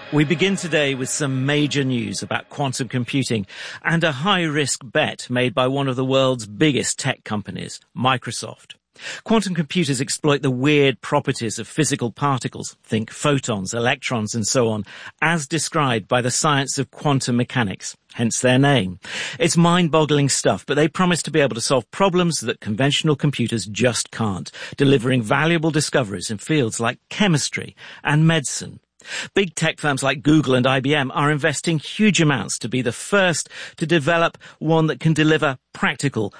We begin today with some major news about quantum computing and a high-risk bet made by one of the world's biggest tech companies, Microsoft. Quantum computers exploit the weird properties of physical particles, think photons, electrons and so on, as described by the science of quantum mechanics, hence their name. It's mind-boggling stuff, but they promise to be able to solve problems that conventional computers just can't, delivering valuable discoveries in fields like chemistry and medicine. Big tech firms like Google and IBM are investing huge amounts to be the first to develop one that can deliver practical,